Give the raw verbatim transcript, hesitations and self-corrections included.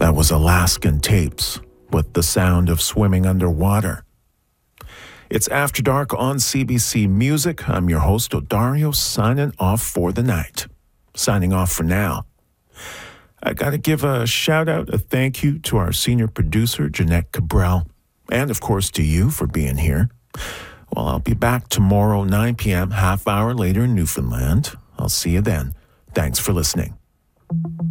That was Alaskan Tapes with The Sound of Swimming Underwater. It's After Dark on C B C Music. I'm your host, Odario, signing off for the night. Signing off for now. I got to give a shout out, a thank you to our senior producer, Jeanette Cabral, and of course to you for being here. Well, I'll be back tomorrow, nine p.m., half hour later in Newfoundland. I'll see you then. Thanks for listening.